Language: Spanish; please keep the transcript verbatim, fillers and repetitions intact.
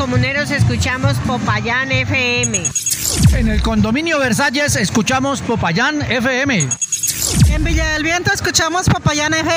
comuneros escuchamos Popayán F M. En el condominio Versalles escuchamos Popayán F M. En Villa del Viento escuchamos Popayán F M.